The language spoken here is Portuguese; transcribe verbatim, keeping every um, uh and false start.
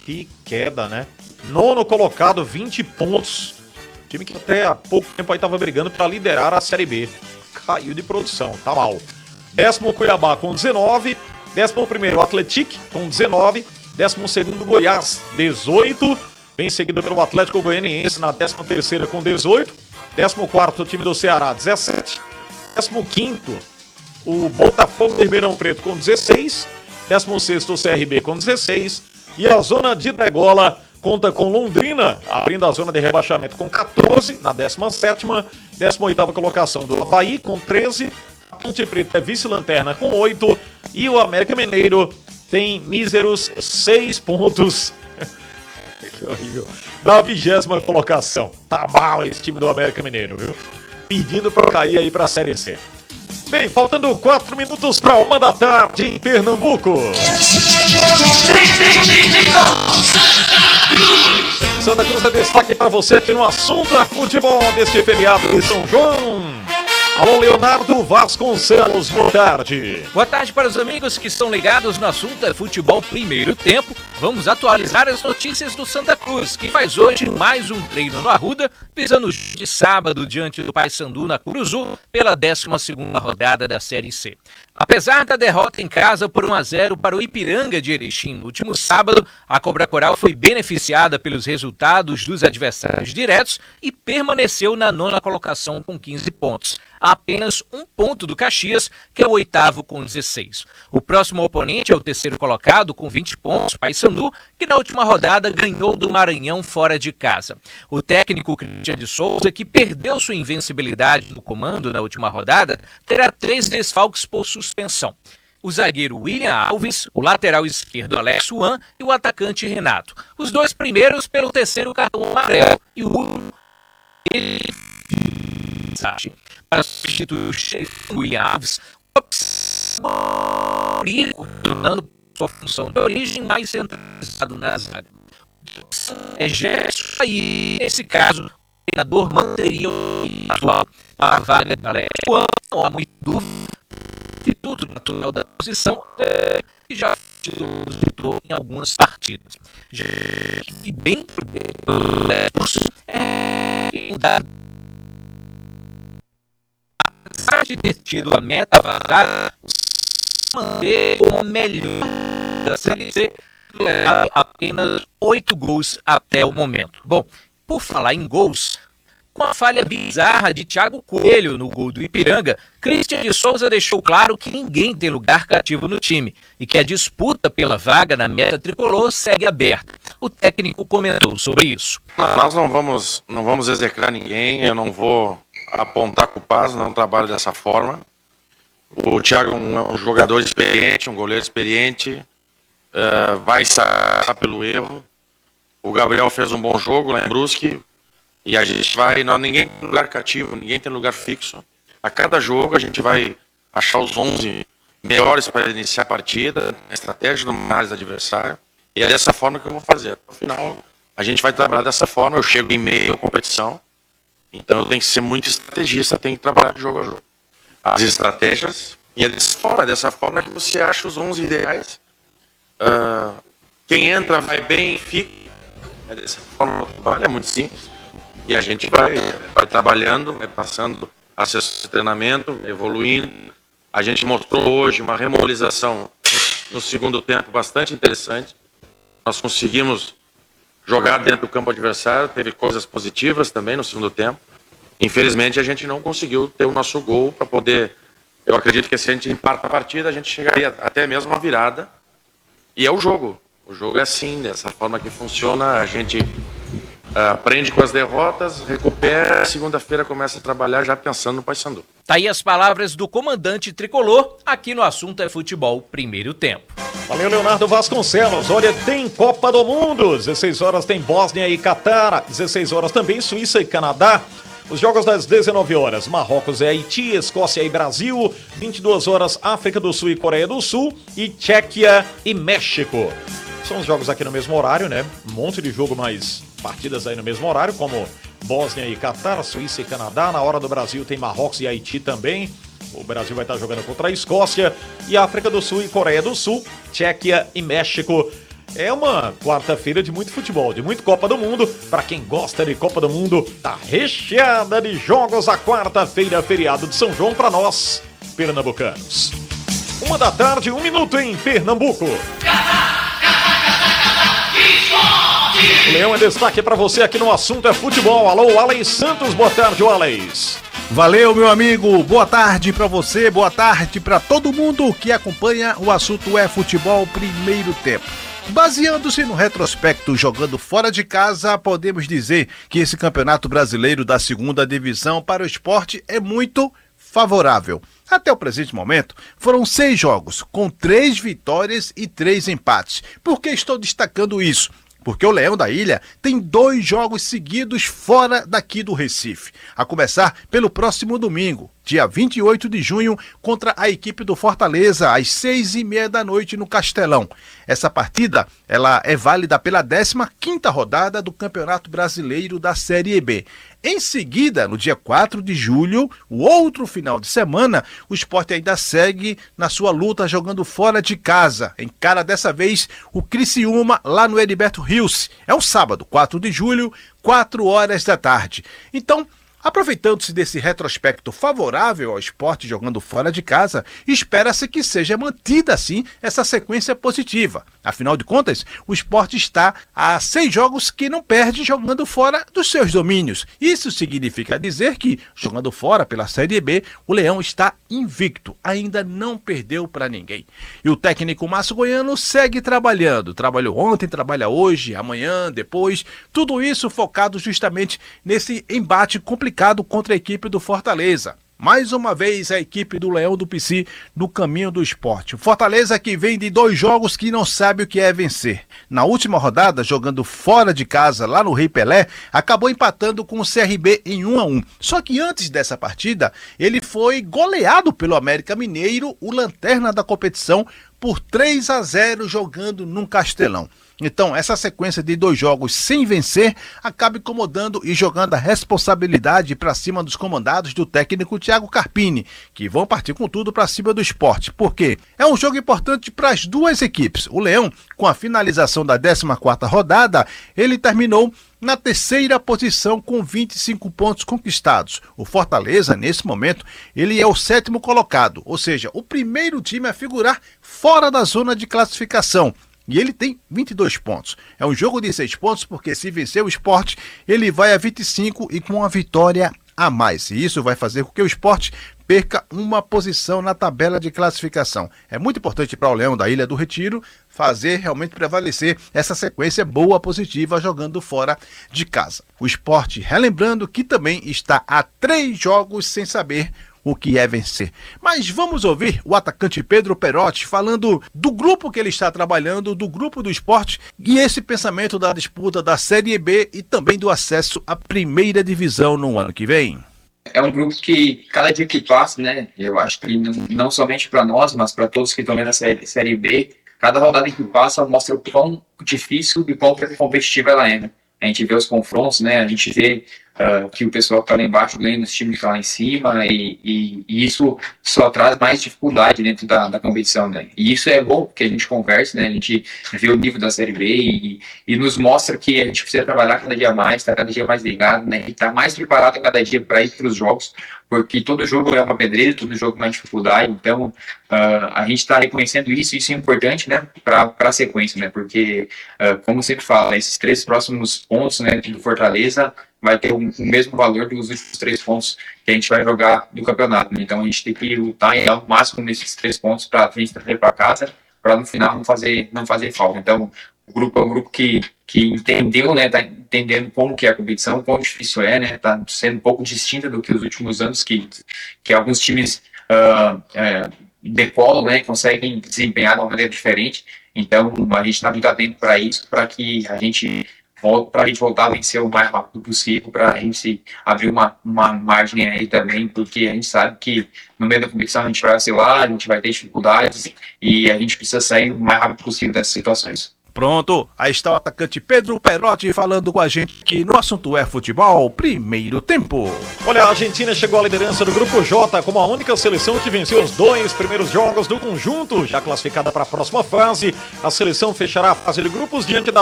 Que queda, né? Nono colocado, vinte pontos. Time que até há pouco tempo aí tava brigando para liderar a Série B. Caiu de produção, tá mal. Décimo Cuiabá com dezenove. Décimo primeiro Atlético com dezenove. Décimo segundo Goiás, dezoito. Bem seguido pelo Atlético Goianiense na décima terceira com dezoito. Décimo quarto o time do Ceará, dezessete. Décimo quinto o Botafogo de Ribeirão Preto com dezesseis. Décimo sexto o C R B com dezesseis. E a zona de degola conta com Londrina, abrindo a zona de rebaixamento com catorze, na décima sétima. Décima oitava colocação do Avaí com treze. A Ponte Preta é vice-lanterna com oito. E o América Mineiro tem míseros seis pontos. Que horrível. Na vigésima colocação. Tá mal esse time do América Mineiro, viu? Pedindo pra cair aí pra Série C. Bem, faltando quatro minutos para uma da tarde em Pernambuco. Santa Cruz é destaque para você aqui no Assunto é Futebol deste feriado de São João. Alô, Leonardo Vasconcelos, boa tarde. Boa tarde para os amigos que estão ligados no Assunto é Futebol Primeiro Tempo. Vamos atualizar as notícias do Santa Cruz, que faz hoje mais um treino no Arruda, visando o jogo de sábado diante do Paysandu na Curuzu, pela décima segunda rodada da Série C. Apesar da derrota em casa por um a zero para o Ipiranga de Erechim no último sábado, a Cobra Coral foi beneficiada pelos resultados dos adversários diretos e permaneceu na nona colocação com quinze pontos. Apenas um ponto do Caxias, que é o oitavo com dezesseis. O próximo oponente é o terceiro colocado com vinte pontos, Paysandu, que na última rodada ganhou do Maranhão fora de casa. O técnico Cristian de Souza, que perdeu sua invencibilidade no comando na última rodada, terá três desfalques por suspensão. O zagueiro William Alves, o lateral esquerdo Alex Juan e o atacante Renato. Os dois primeiros pelo terceiro cartão amarelo e o último para substituir o chefe William Alves, tornando sua função de origem mais centralizado na zaga. É gesto aí, nesse caso, o treinador manteria o atual a vaga da Alex Juan, não há muito dúvida. Instituto natural da posição é, que já titular em algumas partidas. Já, e bem é, da, apesar de ter tido a meta vazada, manter o melhor da Série C, apenas oito gols até o momento. Bom, por falar em gols, com a falha bizarra de Thiago Coelho no gol do Ipiranga, Cristian de Souza deixou claro que ninguém tem lugar cativo no time e que a disputa pela vaga na meta tricolor segue aberta. O técnico comentou sobre isso. Nós não vamos, não vamos execrar ninguém, eu não vou apontar culpados, não trabalho dessa forma. O Thiago é um, um jogador experiente, um goleiro experiente, uh, vai sair pelo erro. O Gabriel fez um bom jogo lá em Brusque. E a gente vai, não, ninguém tem lugar cativo, ninguém tem lugar fixo. A cada jogo a gente vai achar os onze melhores para iniciar a partida, a estratégia do análise do adversário. E é dessa forma que eu vou fazer. No final, a gente vai trabalhar dessa forma, eu chego em meio à competição, então eu tenho que ser muito estrategista, tenho que trabalhar de jogo a jogo. As estratégias, e é dessa forma, dessa forma que você acha os onze ideais. Uh, quem entra vai bem, fica. É dessa forma que eu trabalho, é muito simples. E a gente vai, vai trabalhando, vai passando a sessão de treinamento, evoluindo. A gente mostrou hoje uma remobilização no segundo tempo bastante interessante. Nós conseguimos jogar dentro do campo adversário, teve coisas positivas também no segundo tempo. Infelizmente a gente não conseguiu ter o nosso gol para poder... Eu acredito que se a gente empata a partida, a gente chegaria até mesmo a virada. E é o jogo. O jogo é assim, dessa forma que funciona, a gente... aprende com as derrotas, recupera, segunda-feira começa a trabalhar já pensando no Paysandu. Tá aí as palavras do comandante tricolor, aqui no Assunto é Futebol Primeiro Tempo. Valeu, Leonardo Vasconcelos. Olha, tem Copa do Mundo, dezesseis horas tem Bósnia e Catar, dezesseis horas também Suíça e Canadá. Os jogos das dezenove horas, Marrocos e Haiti, Escócia e Brasil, vinte e duas horas África do Sul e Coreia do Sul e Tchequia e México. São os jogos aqui no mesmo horário, né? Um monte de jogo, mas partidas aí no mesmo horário, como Bósnia e Catar, Suíça e Canadá. Na hora do Brasil tem Marrocos e Haiti também. O Brasil vai estar jogando contra a Escócia. E África do Sul e Coreia do Sul, Tchequia e México. É uma quarta-feira de muito futebol, de muito Copa do Mundo. Para quem gosta de Copa do Mundo, tá recheada de jogos a quarta-feira, feriado de São João para nós, pernambucanos. Uma da tarde, um minuto em Pernambuco. O Leão é destaque para você aqui no Assunto é Futebol. Alô, Alex Santos, boa tarde, Alex. Valeu, meu amigo, boa tarde para você, boa tarde para todo mundo que acompanha o Assunto é Futebol Primeiro Tempo. Baseando-se no retrospecto jogando fora de casa, podemos dizer que esse Campeonato Brasileiro da Segunda Divisão para o esporte é muito favorável. Até o presente momento, foram seis jogos, com três vitórias e três empates. Por que estou destacando isso? Porque o Leão da Ilha tem dois jogos seguidos fora daqui do Recife. A começar pelo próximo domingo, dia vinte e oito de junho, contra a equipe do Fortaleza, às seis e meia da noite no Castelão. Essa partida ela é válida pela décima quinta rodada do Campeonato Brasileiro da Série B. Em seguida, no dia quatro de julho, o outro final de semana, o Sport ainda segue na sua luta jogando fora de casa. Encara dessa vez o Criciúma lá no Heriberto Rios. É um sábado, quatro de julho, quatro horas da tarde. Então, aproveitando-se desse retrospecto favorável ao esporte jogando fora de casa, espera-se que seja mantida assim essa sequência positiva. Afinal de contas, o esporte está a seis jogos que não perde jogando fora dos seus domínios. Isso significa dizer que, jogando fora pela Série B, o Leão está invicto, ainda não perdeu para ninguém. E o técnico Márcio Goiano segue trabalhando. Trabalhou ontem, trabalha hoje, amanhã, depois. Tudo isso focado justamente nesse embate complicado contra a equipe do Fortaleza. Mais uma vez a equipe do Leão do Pici no caminho do esporte. O Fortaleza que vem de dois jogos que não sabe o que é vencer. Na última rodada, jogando fora de casa lá no Rei Pelé, acabou empatando com o C R B em um a um. Só que antes dessa partida, ele foi goleado pelo América Mineiro, o lanterna da competição, por três a zero jogando num Castelão. Então, essa sequência de dois jogos sem vencer acaba incomodando e jogando a responsabilidade para cima dos comandados do técnico Thiago Carpini, que vão partir com tudo para cima do esporte. Por quê? É um jogo importante para as duas equipes. O Leão, com a finalização da décima quarta rodada, ele terminou na terceira posição com vinte e cinco pontos conquistados. O Fortaleza, nesse momento, ele é o sétimo colocado, ou seja, o primeiro time a figurar fora da zona de classificação. E ele tem vinte e dois pontos. É um jogo de seis pontos, porque se vencer o Sport, ele vai a vinte e cinco e com uma vitória a mais. E isso vai fazer com que o Sport perca uma posição na tabela de classificação. É muito importante para o Leão da Ilha do Retiro fazer realmente prevalecer essa sequência boa, positiva, jogando fora de casa. O Sport, relembrando que também está a três jogos sem saber o que é vencer. Mas vamos ouvir o atacante Pedro Perotti falando do grupo que ele está trabalhando, do grupo do esporte e esse pensamento da disputa da Série B e também do acesso à primeira divisão no ano que vem. É um grupo que, cada dia que passa, né, eu acho que não, não somente para nós, mas para todos que estão vendo a série, série B, cada rodada que passa mostra o quão difícil e quão competitiva ela é, né? A gente vê os confrontos, né? A gente vê uh, que o pessoal que está lá embaixo ganha os times que estão lá em cima e, e, e isso só traz mais dificuldade dentro da, da competição, né? E isso é bom, porque a gente conversa, né? A gente vê o nível da Série B e, e nos mostra que a gente precisa trabalhar cada dia mais, estar tá cada dia mais ligado, né? E estar tá mais preparado cada dia para ir para os jogos, porque todo jogo é uma pedreira, todo jogo é uma dificuldade, então uh, a gente está reconhecendo isso, e isso é importante, né, para a sequência, né, porque, uh, como eu sempre falo, esses três próximos pontos, né, do Fortaleza vai ter o, o mesmo valor dos últimos três pontos que a gente vai jogar do campeonato, né? Então a gente tem que lutar e dar o máximo nesses três pontos para a gente trazer para casa, para no final não fazer, não fazer falta. Então o grupo é um grupo que, que entendeu, né, tá entendendo como que é a competição, quão difícil é, né, tá sendo um pouco distinta do que os últimos anos, que, que alguns times uh, uh, decolam, né, conseguem desempenhar de uma maneira diferente. Então a gente está muito atento para isso, para que a gente para a gente voltar a vencer o mais rápido possível, para a gente abrir uma, uma margem aí também, porque a gente sabe que no meio da competição a gente vai vacilar, a gente vai ter dificuldades e a gente precisa sair o mais rápido possível dessas situações. Pronto, aí está o atacante Pedro Perotti falando com a gente aqui no Assunto é Futebol, primeiro tempo. Olha, a Argentina chegou à liderança do Grupo J como a única seleção que venceu os dois primeiros jogos do conjunto. Já classificada para a próxima fase, a seleção fechará a fase de grupos diante da